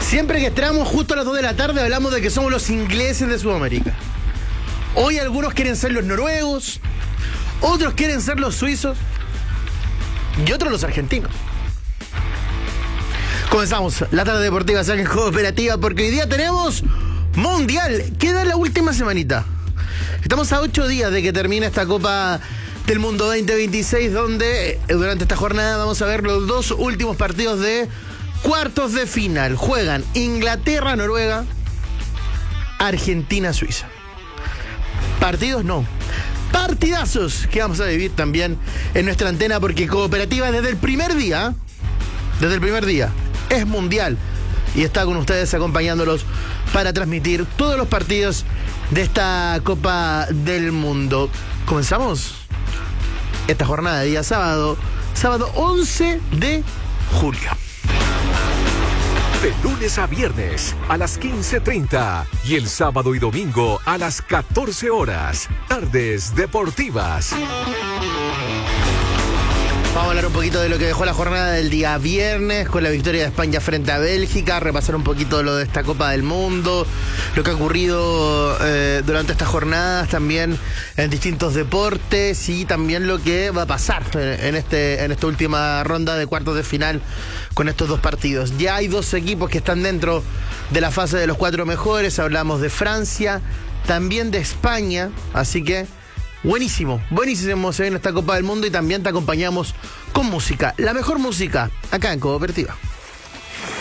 Siempre que entramos justo a las 2 de la tarde hablamos de que somos los ingleses de Sudamérica. Hoy algunos quieren ser los noruegos, otros quieren ser los suizos y otros los argentinos. Comenzamos la tarde deportiva Saque Cooperativa porque hoy día tenemos Mundial. Queda la última semanita. Estamos a 8 días de que termine esta Copa del Mundo 2026, donde durante esta jornada vamos a ver los dos últimos partidos de cuartos de final. Juegan Inglaterra-Noruega, Argentina-Suiza. Partidos no, partidazos que vamos a vivir también en nuestra antena, porque Cooperativa desde el primer día es mundial y está con ustedes acompañándolos para transmitir todos los partidos de esta Copa del Mundo. Comenzamos esta jornada de día sábado 11 de julio. De lunes a viernes a las 15:30 y el sábado y domingo a las 14 horas. Tardes Deportivas. Vamos a hablar un poquito de lo que dejó la jornada del día viernes con la victoria de España frente a Bélgica, repasar un poquito lo de esta Copa del Mundo, lo que ha ocurrido durante estas jornadas también en distintos deportes y también lo que va a pasar en esta última ronda de cuartos de final con estos dos partidos. Ya hay dos equipos que están dentro de la fase de los 4 mejores, hablamos de Francia, también de España, así que buenísimo se viene esta Copa del Mundo y también te acompañamos con música, la mejor música acá en Cooperativa.